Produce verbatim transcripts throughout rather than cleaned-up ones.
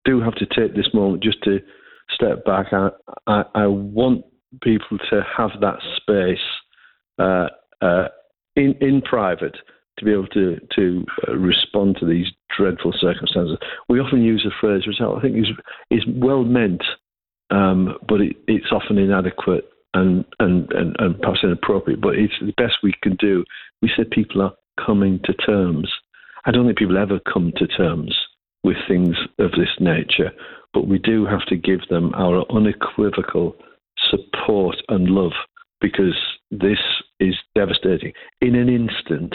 do have to take this moment just to step back. I, I, I want people to have that space uh, uh, in in private to be able to to uh, respond to these dreadful circumstances. We often use a phrase which I think is is well meant, um, but it, it's often inadequate and, and, and, and perhaps inappropriate. But it's the best we can do. We say people are coming to terms. I don't think people ever come to terms with things of this nature, but we do have to give them our unequivocal support and love, because this is devastating. In an instant,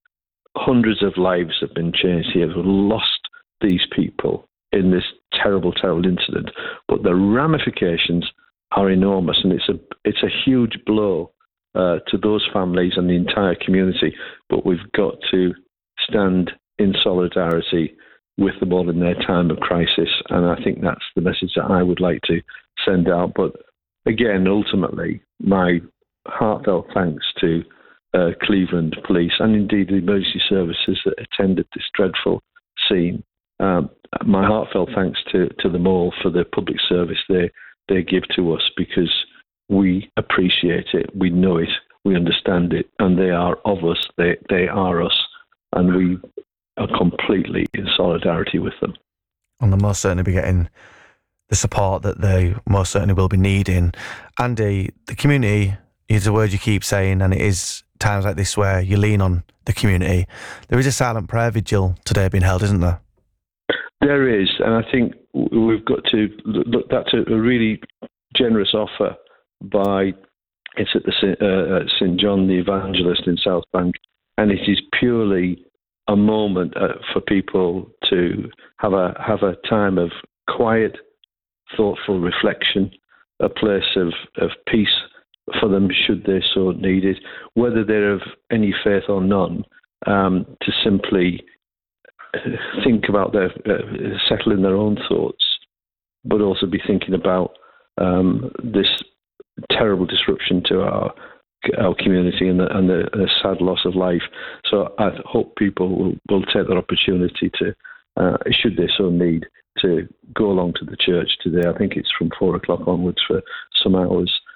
hundreds of lives have been changed here. We've lost these people in this terrible, terrible incident, but the ramifications are enormous, and it's a it's a huge blow uh, to those families and the entire community. But we've got to stand in solidarity with them all in their time of crisis, and I think that's the message that I would like to send out. But again, ultimately, my heartfelt thanks to uh, Cleveland Police and indeed the emergency services that attended this dreadful scene. Um, my heartfelt thanks to, to them all for the public service they, they give to us, because we appreciate it, we know it, we understand it, and they are of us, they, they are us, and we are completely in solidarity with them. And they'll most certainly be getting the support that they most certainly will be needing. Andy, the community is a word you keep saying, and it is times like this where you lean on the community. There is a silent prayer vigil today being held, isn't there? There is, and I think we've got to look. That's a really generous offer by, it's at the uh, Saint John the Evangelist in South Bank, and it is purely a moment uh, for people to have a have a time of quiet, thoughtful reflection, a place of, of peace for them should they so need it, whether they're of any faith or none, um, to simply think about their, uh, settle in their own thoughts, but also be thinking about um, this terrible disruption to our our community and the, and the, the sad loss of life. So I hope people will, will take that opportunity to, uh, should they so need, to go along to the church today. I think it's from four o'clock onwards for some hours,